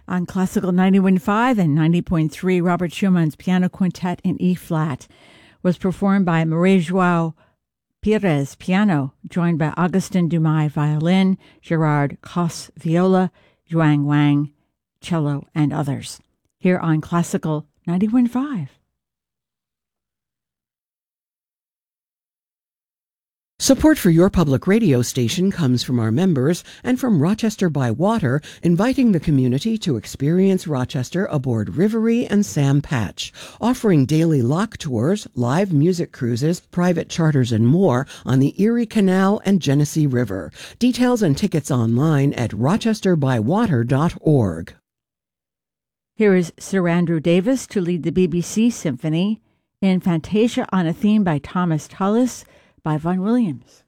On Classical 91.5 and 90.3, Robert Schumann's Piano Quintet in E-flat was performed by Maria João Pires, piano, joined by Augustin Dumais, violin, Gerard Cosse, viola, Yuang Wang, cello, and others. Here on Classical 91.5. Support for your public radio station comes from our members and from Rochester by Water, inviting the community to experience Rochester aboard Riverie and Sam Patch, offering daily lock tours, live music cruises, private charters, and more on the Erie Canal and Genesee River. Details and tickets online at rochesterbywater.org. Here is Sir Andrew Davis to lead the BBC Symphony in Fantasia on a theme by Thomas Tallis by Vaughan Williams.